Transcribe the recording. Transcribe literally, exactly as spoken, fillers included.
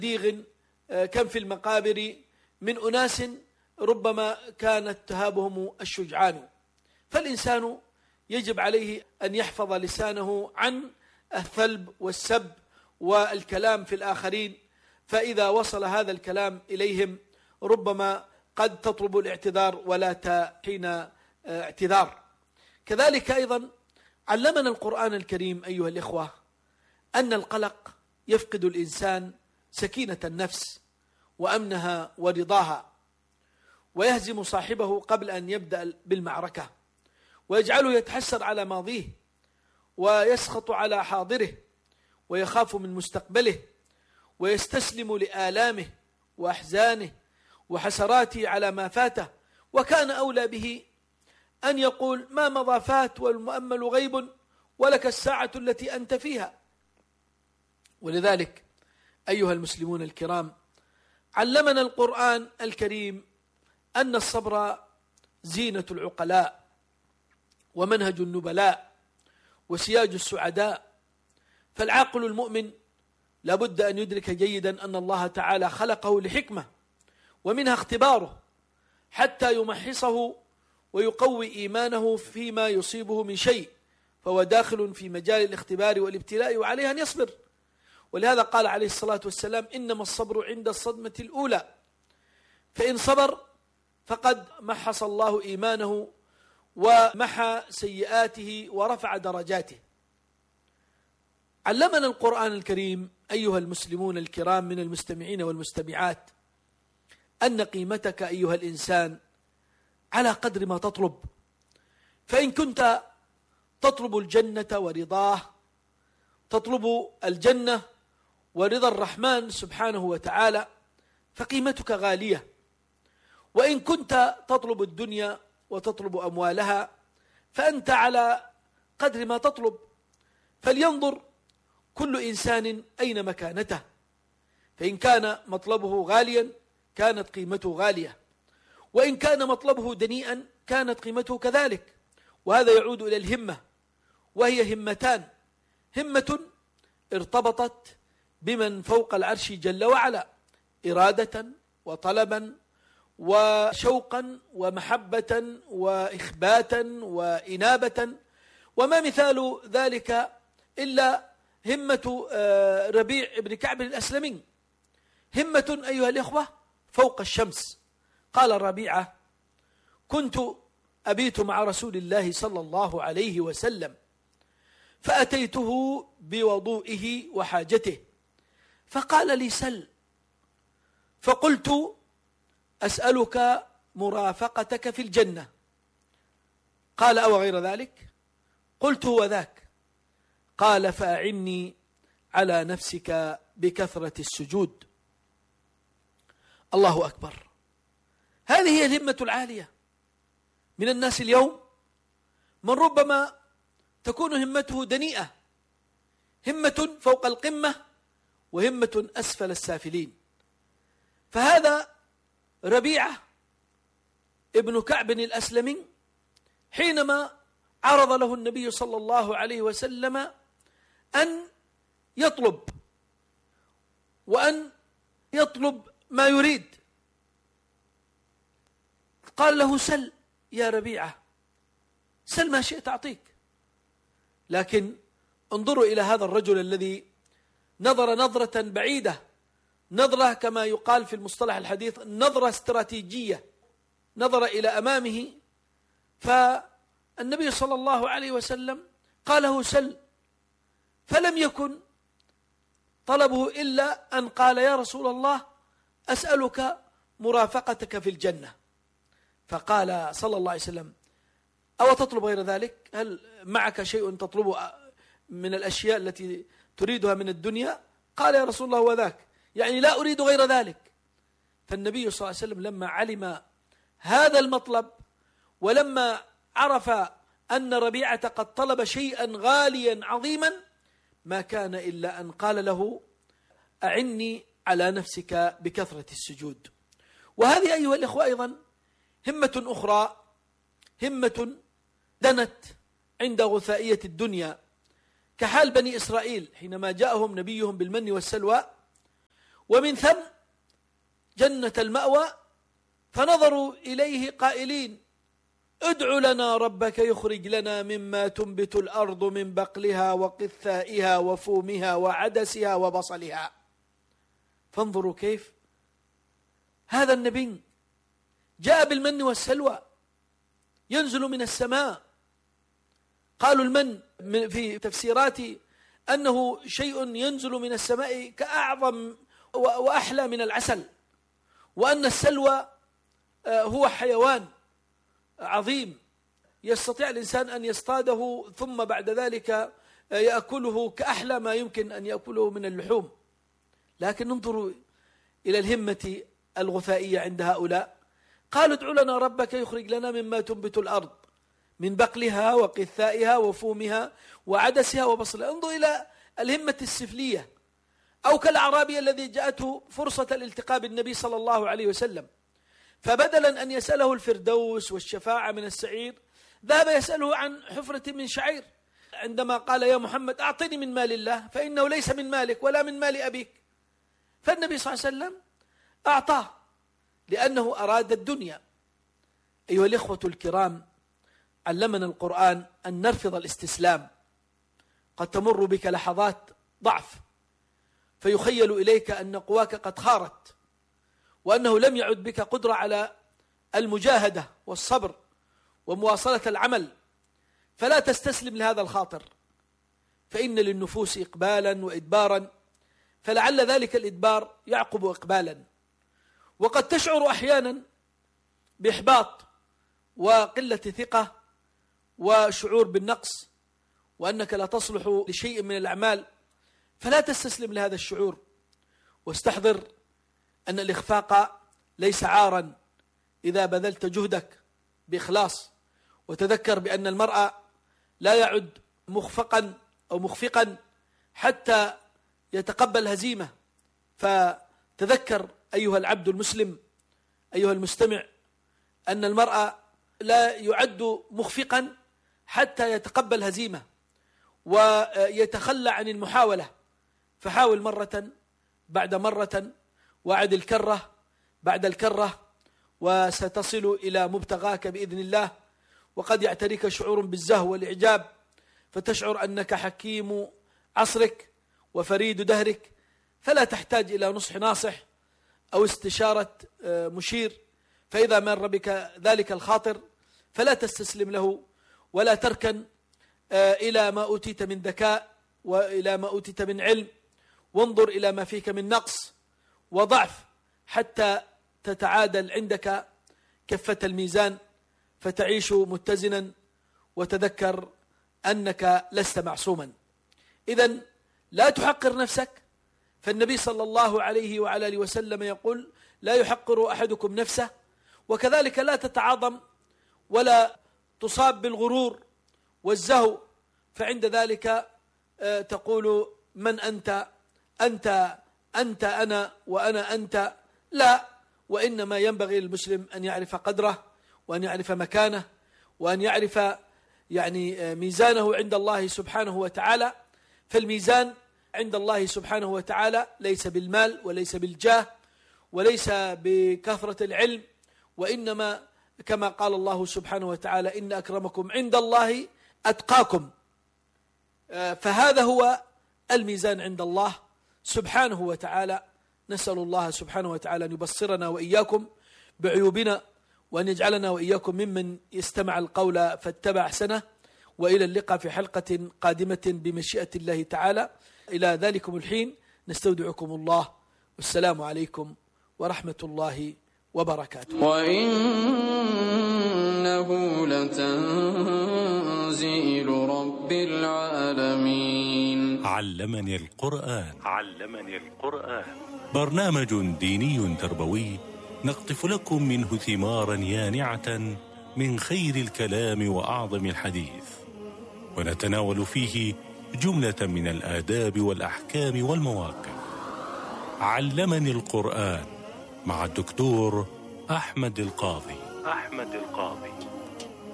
ديغ كم في المقابر من أناس ربما كانت تهابهم الشجعان. فالإنسان يجب عليه أن يحفظ لسانه عن الثلب والسب والكلام في الآخرين، فإذا وصل هذا الكلام إليهم ربما قد تطلب الاعتذار ولا تحين اعتذار. كذلك أيضا علمنا القرآن الكريم أيها الإخوة أن القلق يفقد الإنسان سكينة النفس وأمنها ورضاها، ويهزم صاحبه قبل أن يبدأ بالمعركة، ويجعله يتحسر على ماضيه ويسخط على حاضره ويخاف من مستقبله ويستسلم لآلامه وأحزانه وحسراته على ما فاته، وكان أولى به أن يقول ما مضى فات والمؤمل غيب ولك الساعة التي أنت فيها. ولذلك أيها المسلمون الكرام علمنا القرآن الكريم أن الصبر زينة العقلاء ومنهج النبلاء وسياج السعداء. فالعاقل المؤمن لابد أن يدرك جيدا أن الله تعالى خلقه لحكمة، ومنها اختباره حتى يمحصه ويقوي إيمانه فيما يصيبه من شيء، فهو داخل في مجال الاختبار والابتلاء وعليه أن يصبر. ولهذا قال عليه الصلاة والسلام إنما الصبر عند الصدمة الأولى، فإن صبر فقد محص الله إيمانه ومحى سيئاته ورفع درجاته. علمنا القرآن الكريم أيها المسلمون الكرام من المستمعين والمستمعات أن قيمتك أيها الإنسان على قدر ما تطلب، فإن كنت تطلب الجنة ورضاه، تطلب الجنة ورضا الرحمن سبحانه وتعالى، فقيمتك غالية. وإن كنت تطلب الدنيا وتطلب أموالها فأنت على قدر ما تطلب، فلينظر كل إنسان أين مكانته، فإن كان مطلبه غاليا كانت قيمته غالية، وإن كان مطلبه دنيئا كانت قيمته كذلك. وهذا يعود إلى الهمة، وهي همتان: همة ارتبطت بمن فوق العرش جل وعلا إرادة وطلبا وشوقا ومحبة وإخباتا وإنابة، وما مثال ذلك إلا همة ربيع بن كعب الأسلمي، همة أيها الإخوة فوق الشمس. قال الربيعة: كنت أبيت مع رسول الله صلى الله عليه وسلم فأتيته بوضوئه وحاجته فقال لي: سل. فقلت: أسألك مرافقتك في الجنة. قال: أو غير ذلك؟ قلت: هو ذاك. قال: فأعني على نفسك بكثرة السجود. الله أكبر. هذه هي الهمة العالية. من الناس اليوم من ربما تكون همته دنيئة، همة فوق القمة وهمة أسفل السافلين. فهذا ربيعة ابن كعب الأسلمي حينما عرض له النبي صلى الله عليه وسلم أن يطلب وأن يطلب ما يريد، قال له: سل يا ربيعة، سل ما شئت أعطيك. لكن انظروا إلى هذا الرجل الذي نظر نظرة بعيدة، نظرة كما يقال في المصطلح الحديث نظرة استراتيجية، نظر إلى أمامه. فالنبي صلى الله عليه وسلم قال له: سل. فلم يكن طلبه إلا أن قال: يا رسول الله أسألك مرافقتك في الجنة. فقال صلى الله عليه وسلم: أو تطلب غير ذلك؟ هل معك شيء تطلبه من الأشياء التي تريدها من الدنيا؟ قال: يا رسول الله هو ذاك، يعني لا أريد غير ذلك. فالنبي صلى الله عليه وسلم لما علم هذا المطلب ولما عرف أن ربيعة قد طلب شيئا غاليا عظيما ما كان إلا أن قال له: أعني على نفسك بكثرة السجود. وهذه أيها الإخوة أيضا همة أخرى، همة دنت عند غثائية الدنيا، كحال بني إسرائيل حينما جاءهم نبيهم بالمن والسلوى ومن ثم جنة المأوى، فنظروا إليه قائلين: ادع لنا ربك يخرج لنا مما تنبت الأرض من بقلها وقثائها وفومها وعدسها وبصلها. فانظروا كيف هذا النبي جاء بالمن والسلوى ينزل من السماء. قالوا المن في تفسيرات أنه شيء ينزل من السماء كأعظم وأحلى من العسل، وأن السلوى هو حيوان عظيم يستطيع الإنسان أن يصطاده ثم بعد ذلك يأكله كأحلى ما يمكن أن يأكله من اللحوم. لكن انظروا إلى الهمة الغثائية عند هؤلاء. قالوا: ادع لنا ربك يخرج لنا مما تنبت الأرض من بقلها وقثائها وفومها وعدسها وبصلها. انظر إلى الهمة السفلية. أو كالأعرابي الذي جاءته فرصة الالتقاء بالنبي صلى الله عليه وسلم، فبدلا أن يسأله الفردوس والشفاعة من السعير ذهب يسأله عن حفرة من شعير، عندما قال: يا محمد أعطني من مال الله فإنه ليس من مالك ولا من مال أبيك. فالنبي صلى الله عليه وسلم أعطاه لأنه أراد الدنيا. أيها الإخوة الكرام، علمنا القرآن أن نرفض الاستسلام. قد تمر بك لحظات ضعف فيخيل إليك أن قواك قد خارت، وأنه لم يعد بك قدرة على المجاهدة والصبر ومواصلة العمل، فلا تستسلم لهذا الخاطر، فإن للنفوس إقبالا وإدبارا، فلعل ذلك الإدبار يعقب إقبالا. وقد تشعر أحيانا بإحباط وقلة ثقة وشعور بالنقص وأنك لا تصلح لشيء من الأعمال، فلا تستسلم لهذا الشعور، واستحضر أن الإخفاق ليس عارا إذا بذلت جهدك بإخلاص. وتذكر بأن المرء لا يعد مخفقا أو مخفقا حتى يتقبل هزيمة. فتذكر أيها العبد المسلم، أيها المستمع، أن المرء لا يعد مخفقا حتى يتقبل هزيمة ويتخلى عن المحاولة. فحاول مرة بعد مرة، وعد الكرة بعد الكرة، وستصل إلى مبتغاك بإذن الله. وقد يعتريك شعور بالزهو والإعجاب، فتشعر أنك حكيم عصرك وفريد دهرك، فلا تحتاج إلى نصح ناصح أو استشارة مشير. فإذا مر بك ذلك الخاطر فلا تستسلم له، ولا تركن إلى ما أوتيت من ذكاء وإلى ما أوتيت من علم، وانظر إلى ما فيك من نقص وضعف حتى تتعادل عندك كفة الميزان فتعيش متزنا، وتذكر أنك لست معصوما. إذن لا تحقر نفسك، فالنبي صلى الله عليه وعلى آله وسلم يقول: لا يحقر أحدكم نفسه. وكذلك لا تتعاظم ولا تصاب بالغرور والزهو، فعند ذلك تقول: من أنت؟ أنت أنت أنا وأنا أنت. لا، وإنما ينبغي للمسلم أن يعرف قدره، وأن يعرف مكانه، وأن يعرف يعني ميزانه عند الله سبحانه وتعالى. فالميزان عند الله سبحانه وتعالى ليس بالمال وليس بالجاه وليس بكثرة العلم، وإنما كما قال الله سبحانه وتعالى: إن أكرمكم عند الله أتقاكم. فهذا هو الميزان عند الله سبحانه وتعالى. نسأل الله سبحانه وتعالى أن يبصرنا وإياكم بعيوبنا، وأن يجعلنا وإياكم ممن يستمع القول فاتبع أحسنه. وإلى اللقاء في حلقة قادمة بمشيئة الله تعالى. إلى ذلكم الحين نستودعكم الله، والسلام عليكم ورحمة الله وبركاته. وإنه لتنزيل رب العالمين. علمني القرآن. علمني القرآن برنامج ديني تربوي نقطف لكم منه ثمارا يانعة من خير الكلام وأعظم الحديث، ونتناول فيه جملة من الآداب والأحكام والمواقف. علمني القرآن مع الدكتور أحمد القاضي. أحمد القاضي.